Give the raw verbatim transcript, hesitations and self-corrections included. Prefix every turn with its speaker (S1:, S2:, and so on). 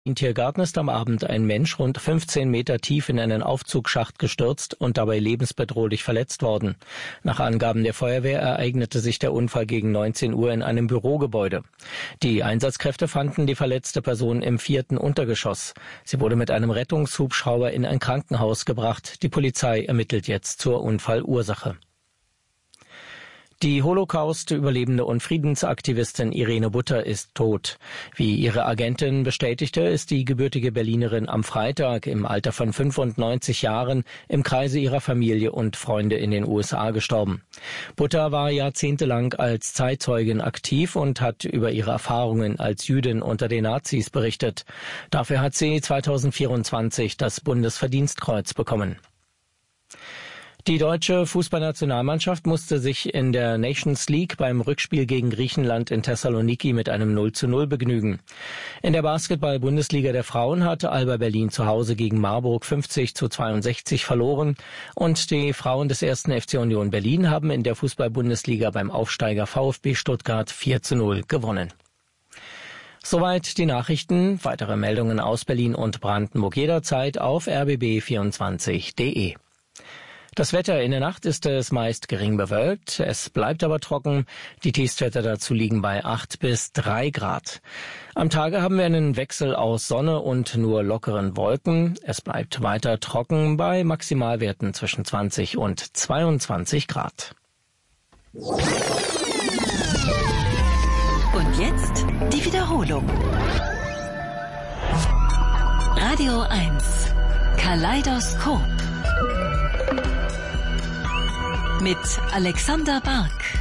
S1: In Tiergarten ist am Abend ein Mensch rund fünfzehn Meter tief in einen Aufzugsschacht gestürzt und dabei lebensbedrohlich verletzt worden. Nach Angaben der Feuerwehr ereignete sich der Unfall gegen neunzehn Uhr in einem Bürogebäude. Die Einsatzkräfte fanden die verletzte Person im vierten Untergeschoss. Sie wurde mit einem Rettungshubschrauber in ein Krankenhaus gebracht. Die Polizei ermittelt jetzt zur Unfallursache. Die Holocaust-Überlebende und Friedensaktivistin Irene Butter ist tot. Wie ihre Agentin bestätigte, ist die gebürtige Berlinerin am Freitag im Alter von fünfundneunzig Jahren im Kreise ihrer Familie und Freunde in den U S A gestorben. Butter war jahrzehntelang als Zeitzeugin aktiv und hat über ihre Erfahrungen als Jüdin unter den Nazis berichtet. Dafür hat sie zweitausendvierundzwanzig das Bundesverdienstkreuz bekommen. Die deutsche Fußballnationalmannschaft musste sich in der Nations League beim Rückspiel gegen Griechenland in Thessaloniki mit einem null zu null begnügen. In der Basketball-Bundesliga der Frauen hatte Alba Berlin zu Hause gegen Marburg fünfzig zu zweiundsechzig verloren und die Frauen des ersten F C Union Berlin haben in der Fußball-Bundesliga beim Aufsteiger VfB Stuttgart vier zu null gewonnen. Soweit die Nachrichten. Weitere Meldungen aus Berlin und Brandenburg jederzeit auf r b b vierundzwanzig punkt d e. Das Wetter in der Nacht ist es meist gering bewölkt, es bleibt aber trocken. Die Tiefstwerte dazu liegen bei acht bis drei Grad. Am Tage haben wir einen Wechsel aus Sonne und nur lockeren Wolken. Es bleibt weiter trocken bei Maximalwerten zwischen zwanzig und zweiundzwanzig Grad.
S2: Und jetzt die Wiederholung. Radio eins Kaleidoskop mit Alexander Bark.